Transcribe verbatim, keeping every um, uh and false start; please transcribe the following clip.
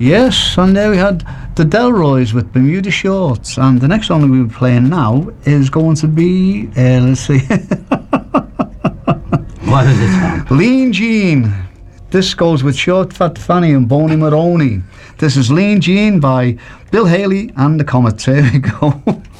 Yes, and there we had the Delroys with Bermuda Shorts, and the next song we'll be playing now is going to be, uh, let's see, what is it? Lean Jean. This goes with Short Fat Fanny and Boney Maroney. This is Lean Jean by Bill Haley and the Comets. Here we go.